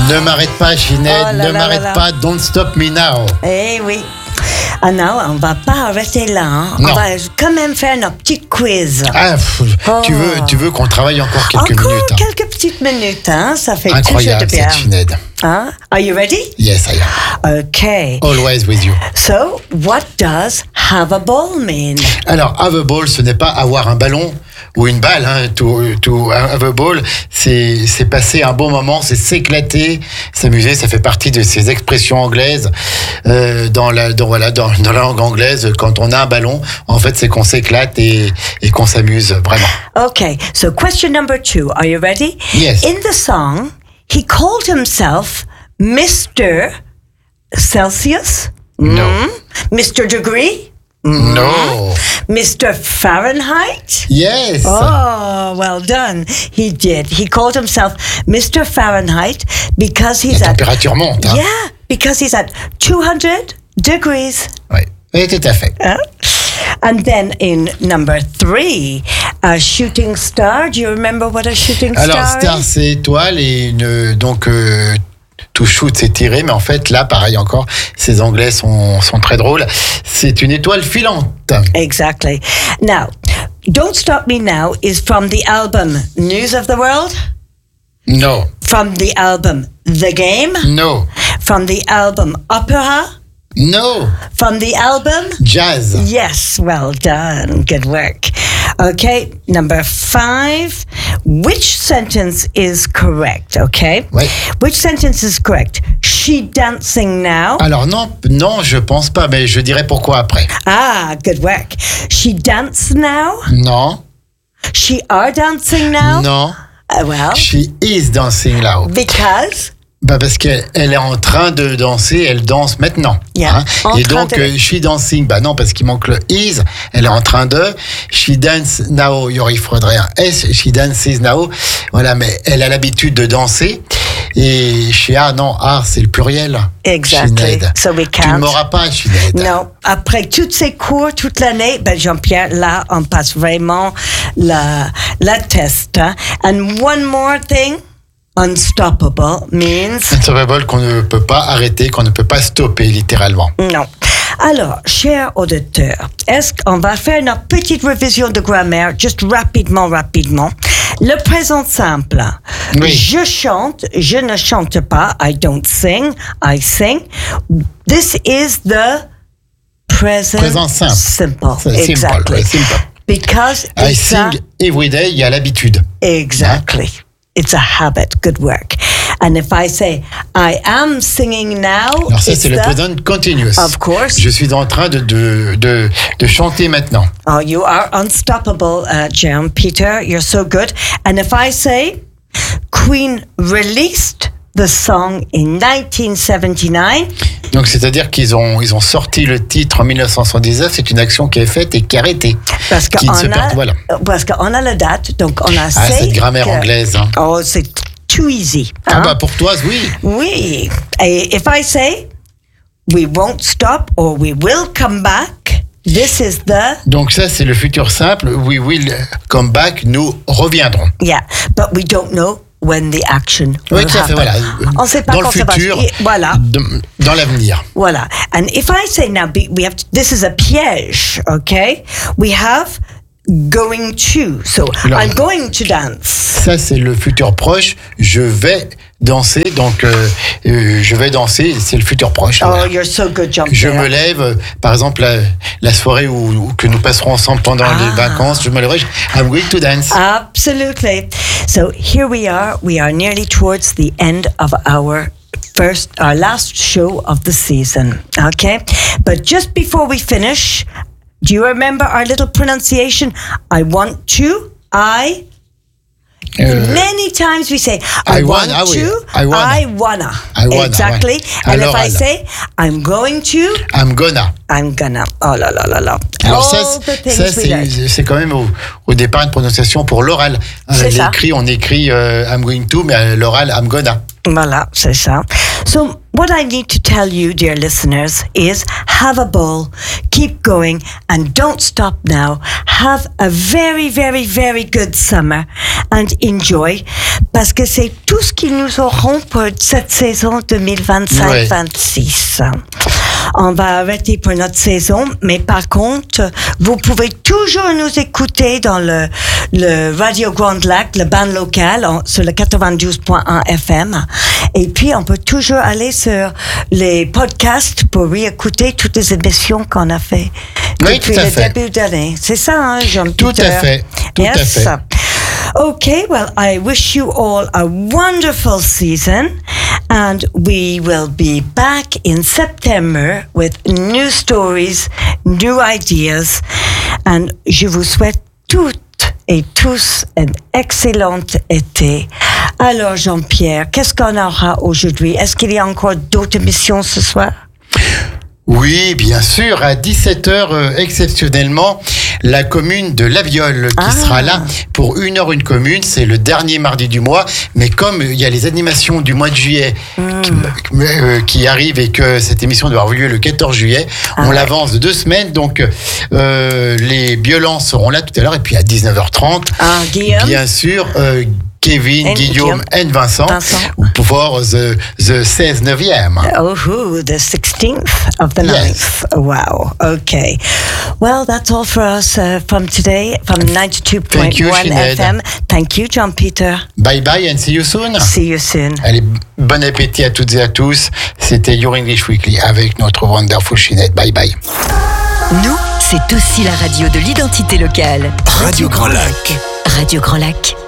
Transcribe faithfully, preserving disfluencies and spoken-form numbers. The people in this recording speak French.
Ne m'arrête pas, Ginette, Oh là ne là m'arrête là là. pas, don't stop me now. Eh oui. Ah non, on va pas arrêter là. Hein. On Non. va quand même faire notre petit quiz. Ah, pff, Oh. tu veux, tu veux qu'on travaille encore quelques Encore minutes. hein. quelques petites minutes, hein. Ça fait Incroyable, toujours de bien. cette Ginette. Hein? Are you ready? Yes, I am. Okay. Always with you. So, what does have a ball mean? Alors, have a ball, ce n'est pas avoir un ballon ou une balle. Hein. To, to have a ball, c'est, c'est passer un bon moment, c'est s'éclater, s'amuser. Ça fait partie de ces expressions anglaises euh, dans, la, dans, voilà, dans, dans la langue anglaise. Quand on a un ballon, en fait, c'est qu'on s'éclate et, et qu'on s'amuse vraiment. Okay, so question number two. Are you ready? Yes. In the song, he called himself Mister Celsius? No. Mm? Mister Degree? No. Mister Fahrenheit? Yes. Oh, well done. He did. He called himself Mister Fahrenheit because he's La at température monte. Hein. yeah, because he's at two hundred degrees. Oui, oui, tout à fait. Huh? And then in number three, a shooting star. Do you remember what a shooting Alors, star star, is? c'est étoile et une, donc euh, to shoot, c'est tirer. Mais en fait, là, pareil encore, ces Anglais sont, sont très drôles. C'est une étoile filante. Exactly. Now, Don't Stop Me Now is from the album News of the World, No, from the album The Game, no, from the album Opera, no. from the album... Jazz. Yes, well done. Good work. Okay, number five. Which sentence is correct? Okay. Ouais. Which sentence is correct? She dancing now. Alors non, non, je pense pas, mais je dirais pourquoi après. Ah, good work. She dance now. Non, She are dancing now. non. Uh, well, She is dancing now. because. Bah parce qu'elle elle est en train de danser, elle danse maintenant. Yeah. Hein. En Et train donc, de- euh, she dancing, bah non, parce qu'il manque le is, elle est en train de. She dance now, il y aurait- il faudrait un S, she dances now. Voilà, mais elle a l'habitude de danser. Et chez A, non, A, c'est le pluriel. Exactly. Sinead. So we Tu ne can't. m'auras pas, Sinead. Non, après toutes ces cours, toute l'année, ben Jean-Pierre, là, on passe vraiment la, la test. Hein. And one more thing, unstoppable means... Unstoppable qu'on ne peut pas arrêter, qu'on ne peut pas stopper, littéralement. Non. Alors, chers auditeurs, est-ce qu'on va faire une petite révision de grammaire, juste rapidement, rapidement. Le présent simple. Oui. Je chante, je ne chante pas. I don't sing, I sing. This is the present, Présent simple. simple. C'est Exactly. simple, ouais, simple. Because I it's a, sing every day, il y a l'habitude. exactly. It's a habit. Good work. And if I say, I am singing now, Alors ça, it's c'est le the- present continuous. Of course. Je suis en train de, de, de, de chanter maintenant. Oh, you are unstoppable, uh, Jim. Peter, you're so good. And if I say, Queen released the song in nineteen seventy-nine, Donc, c'est-à-dire qu'ils ont, ils ont sorti le titre en dix-neuf cent soixante-dix-neuf. C'est une action qui est faite et qui est arrêtée. parce Qui ne se qu'on perd- a, voilà. parce qu'on a la date, donc on a Ah, say cette grammaire que- anglaise. Hein. Oh, c'est too easy. Ah hein? bah pour toi, oui. Oui. Et if I say, we won't stop or we will come back, this is the, Donc ça, c'est le futur simple. We will come back. Nous reviendrons. yeah, but we don't know when the action Oui, will tout à fait, happen. voilà. On sait pas Dans le quand ça va se- futur, et voilà. de- dans l'avenir. Voilà. And if I say now, be- we have to, this is a piège, okay? We have going to. So Alors- I'm going to dance. Ça, c'est le futur proche. Je vais danser. Donc, euh, euh, je vais danser. C'est le futur proche. Oh, Voilà. you're so good, Jean-Pierre. Je me lève, euh, par exemple, la, la soirée où, où- que nous passerons ensemble pendant Ah. les vacances, je me lèverai, je- I'm going to dance. Absolutely. So here we are. We are nearly towards the end of our first, our last show of the season. Okay. But just before we finish, do you remember our little pronunciation? I want to. I. Euh, Many times we say, I, I want wanna, ah oui, to, I wanna. I wanna. I wanna, Exactly. ouais. And if Alors, I alors. say, I'm going to, I'm gonna. I'm gonna. Oh là là là là. Alors All ça, the c'est- things ça we learned. c'est, c'est quand même au, au départ une prononciation pour l'oral. C'est ça. L'écrit, on écrit euh, I'm going to, mais à l'oral, I'm gonna. Voilà, c'est ça. So what I need to tell you, dear listeners, is have a ball, keep going, and don't stop now. Have a very, very, very good summer and enjoy, parce que c'est tout ce qu'ils nous auront pour cette saison deux mille vingt-cinq vingt-six. Ouais. On va arrêter pour notre saison, mais par contre, vous pouvez toujours nous écouter dans le, le Radio Grand Lac, le band local, en, sur le quatre-vingt-douze point un F M. Et puis, on peut toujours aller sur les podcasts pour réécouter toutes les émissions qu'on a fait oui, depuis tout à le fait. début d'année. C'est ça, hein, Jean-Peter? Tout à fait. Tout yes. à fait. Okay, well, I wish you all a wonderful season, and we will be back in September with new stories, new ideas, and je vous souhaite toutes et tous un excellent été. Alors, Jean-Pierre, qu'est-ce qu'on aura aujourd'hui? Est-ce qu'il y a encore d'autres émissions ce soir? Oui, bien sûr, à dix-sept heures, euh, exceptionnellement, la commune de La Viole qui ah. sera là pour une heure une commune. C'est le dernier mardi du mois. Mais comme il y a les animations du mois de juillet mm. qui, euh, qui arrivent et que cette émission doit avoir lieu le quatorze juillet, ah on ouais. l'avance de deux semaines. Donc, euh, les Violents seront là tout à l'heure. Et puis à dix-neuf heures trente, ah, bien sûr... Euh, Kevin, and Guillaume, and Vincent, Vincent. pour the, the seize-neuvième. Oh, the sixteenth of the ninth. Yes. Wow. Okay. Well, that's all for us uh, from today, from ninety-two point one F M. Thank you, Jean-Peter. Bye bye and see you soon. See you soon. Allez, bon appétit à toutes et à tous. C'était Your English Weekly avec notre wonderful Ginette. Bye bye. Nous, c'est aussi la radio de l'identité locale. Radio Grand Lac. Radio Grand Lac.